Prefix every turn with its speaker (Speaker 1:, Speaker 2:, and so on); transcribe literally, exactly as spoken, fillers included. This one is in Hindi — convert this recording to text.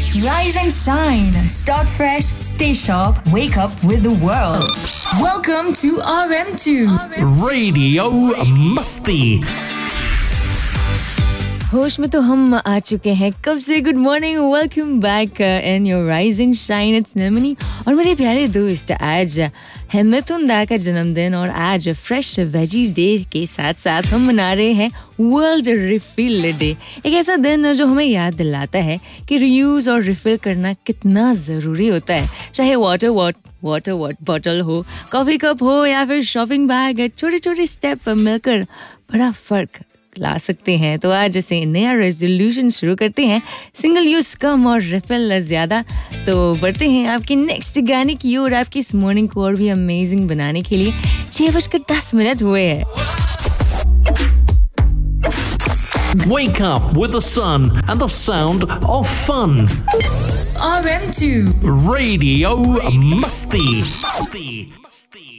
Speaker 1: Rise and shine. Start fresh. Stay sharp. Wake up with the world. Welcome to R M two.
Speaker 2: Radio Musti.
Speaker 3: होश में तो हम आ चुके हैं कब से. Good morning, welcome back in your rise and shine. It's नमनी और मेरे प्यारे दोस्त, आज है मिथुन का जन्मदिन और आज फ्रेश वेजीज डे के साथ साथ हम मना रहे हैं वर्ल्ड रिफिल डे. एक ऐसा दिन जो हमें याद दिलाता है कि रीयूज और रिफिल करना कितना ज़रूरी होता है. चाहे water water water water bottle हो, कॉफ़ी कप हो या फिर शॉपिंग बैग, छोटे छोटे स्टेप मिलकर बड़ा फ़र्क ला सकते हैं. तो आज जैसे नया रेजोल्यूशन शुरू करते हैं, सिंगल यूज कम और रिफिल ज़्यादा. तो बढ़ते हैं आपकी नेक्स्ट गाने की ओर, आपकी इस मॉर्निंग को और भी अमेजिंग बनाने के लिए. छह बजकर दस मिनट हुए हैं.
Speaker 2: Wake up with the sun and the sound of fun.
Speaker 1: R M two.
Speaker 2: Radio Musti.